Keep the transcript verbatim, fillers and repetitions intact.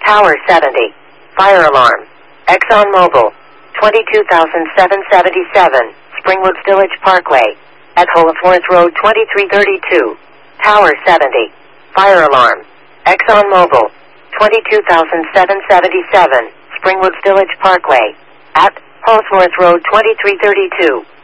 Tower seventy. Fire alarm. ExxonMobil. twenty-two thousand seven hundred seventy-seven, Springwoods Village Parkway. At Holliforth Road twenty-three thirty-two. Tower seventy. Fire alarm. ExxonMobil. twenty-two thousand seven hundred seventy-seven, Springwoods Village Parkway. At Holliforth Road twenty-three thirty-two.